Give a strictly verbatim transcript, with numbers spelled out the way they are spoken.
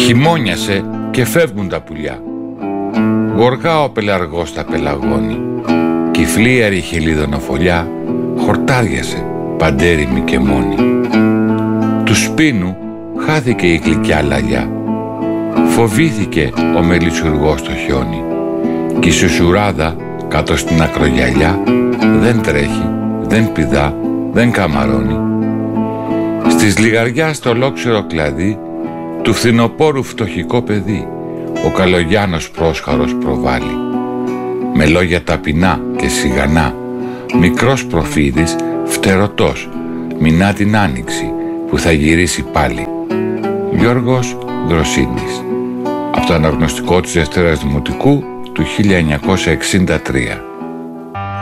Χειμώνιασε και φεύγουν τα πουλιά. Γοργά ο πελαργός τα πελαγώνει. Κι η φλίαρη χελιδονοφολιά χορτάριασε παντέρημη και μόνη. Του σπίνου χάθηκε η γλυκιά λαλιά. Φοβήθηκε ο μελισσουργός το χιόνι. Κι η σουσουράδα κάτω στην ακρογιαλιά δεν τρέχει, δεν πηδά, δεν καμαρώνει. Στις λιγαριάς το ολόξερο κλαδί του φθινοπόρου φτωχικό παιδί ο καλογιάνος πρόσχαρος προβάλλει. Με λόγια ταπεινά και σιγανά μικρός προφήτης φτερωτός μηνά την άνοιξη που θα γυρίσει πάλι. Γιώργος Δροσίνης, από το αναγνωστικό της Δευτέρας Δημοτικού του χίλια εννιακόσια εξήντα τρία.